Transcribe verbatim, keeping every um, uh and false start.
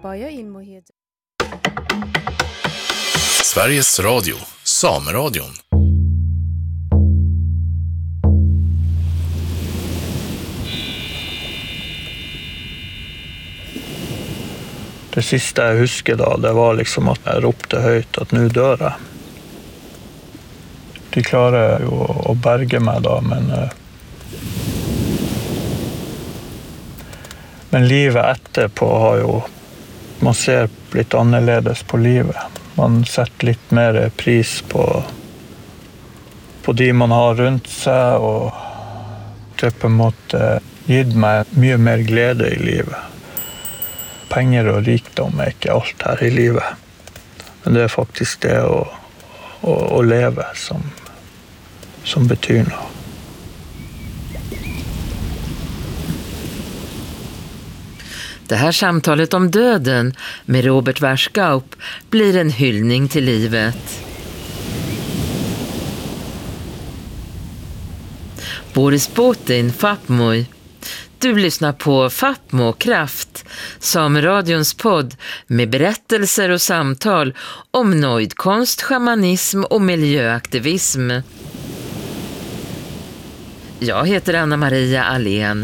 Sveriges Radio, Sameradion. Det sista jag husker då, det var liksom att jag ropte högt att nu dör jag. De klarar ju att berge mig då, men men livet etterpå har ju, man ser lite annorledes på livet. Man sätter lite mer pris på på de man har runt sig, och det på en måte gitt mig mye mer glede i livet. Pengar och rikdom är inte allt här i livet. Men det är faktiskt det att, att, att leva som, som betyder något. Det här samtalet om döden med Robert Warskaup blir en hyllning till livet. Boris Putin, Fapmoj. Du lyssnar på Fapmo Kraft, Sameradions podd med berättelser och samtal om nöjdkonst, shamanism och miljöaktivism. Jag heter Anna Maria Allén.